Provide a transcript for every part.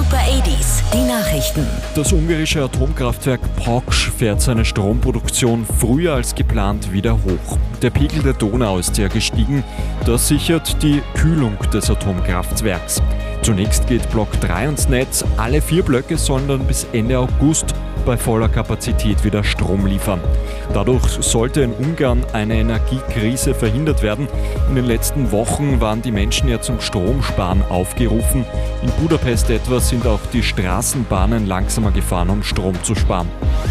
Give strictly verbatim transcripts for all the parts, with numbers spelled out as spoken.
Super achtziger, die Nachrichten. Das ungarische Atomkraftwerk Paks fährt seine Stromproduktion früher als geplant wieder hoch. Der Pegel der Donau ist sehr gestiegen. Das sichert die Kühlung des Atomkraftwerks. Zunächst geht Block drei ins Netz. Alle vier Blöcke sollen dann bis Ende August bei voller Kapazität wieder Strom liefern. Dadurch sollte in Ungarn eine Energiekrise verhindert werden. In den letzten Wochen waren die Menschen ja zum Stromsparen aufgerufen. In Budapest etwa sind auch die Straßenbahnen langsamer gefahren, um Strom zu sparen.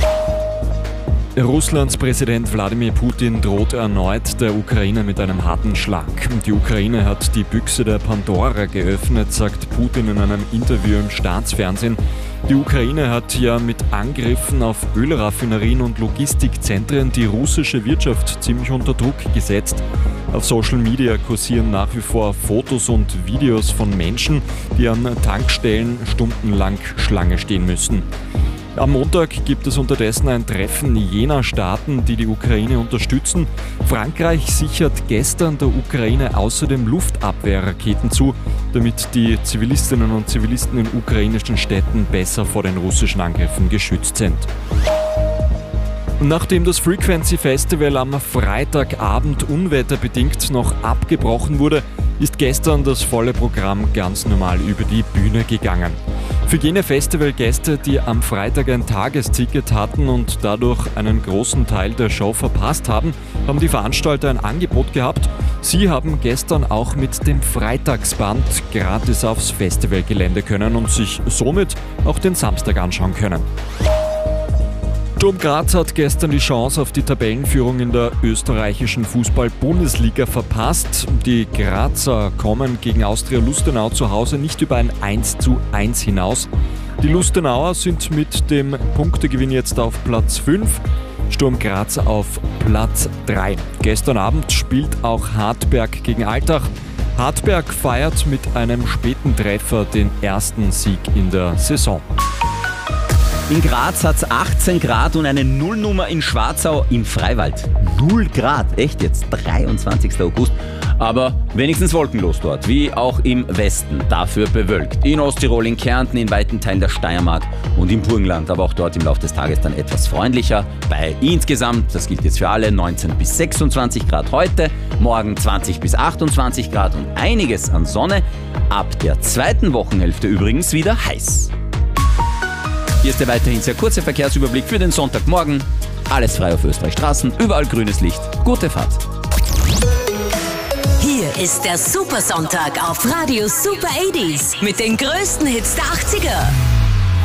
Russlands Präsident Wladimir Putin droht erneut der Ukraine mit einem harten Schlag. Die Ukraine hat die Büchse der Pandora geöffnet, sagt Putin in einem Interview im Staatsfernsehen. Die Ukraine hat ja mit Angriffen auf Ölraffinerien und Logistikzentren die russische Wirtschaft ziemlich unter Druck gesetzt. Auf Social Media kursieren nach wie vor Fotos und Videos von Menschen, die an Tankstellen stundenlang Schlange stehen müssen. Am Montag gibt es unterdessen ein Treffen jener Staaten, die die Ukraine unterstützen. Frankreich sichert gestern der Ukraine außerdem Luftabwehrraketen zu, damit die Zivilistinnen und Zivilisten in ukrainischen Städten besser vor den russischen Angriffen geschützt sind. Nachdem das Frequency Festival am Freitagabend unwetterbedingt noch abgebrochen wurde, ist gestern das volle Programm ganz normal über die Bühne gegangen. Für jene Festivalgäste, die am Freitag ein Tagesticket hatten und dadurch einen großen Teil der Show verpasst haben, haben die Veranstalter ein Angebot gehabt. Sie haben gestern auch mit dem Freitagsband gratis aufs Festivalgelände können und sich somit auch den Samstag anschauen können. Sturm Graz hat gestern die Chance auf die Tabellenführung in der österreichischen Fußball-Bundesliga verpasst. Die Grazer kommen gegen Austria Lustenau zu Hause nicht über ein eins zu eins hinaus. Die Lustenauer sind mit dem Punktegewinn jetzt auf Platz fünf, Sturm Graz auf Platz drei. Gestern Abend spielt auch Hartberg gegen Altach. Hartberg feiert mit einem späten Treffer den ersten Sieg in der Saison. In Graz hat es achtzehn Grad und eine Nullnummer in Schwarzau im Freiwald. Null Grad, echt jetzt, dreiundzwanzigster August. Aber wenigstens wolkenlos dort, wie auch im Westen, dafür bewölkt. In Osttirol, in Kärnten, in weiten Teilen der Steiermark und im Burgenland, aber auch dort im Laufe des Tages dann etwas freundlicher. Bei insgesamt, das gilt jetzt für alle, neunzehn bis sechsundzwanzig Grad heute, morgen zwanzig bis achtundzwanzig Grad und einiges an Sonne. Ab der zweiten Wochenhälfte übrigens wieder heiß. Hier ist der weiterhin sehr kurze Verkehrsüberblick für den Sonntagmorgen. Alles frei auf Österreich Straßen, überall grünes Licht. Gute Fahrt. Hier ist der Super Sonntag auf Radio Super achtziger mit den größten Hits der achtziger.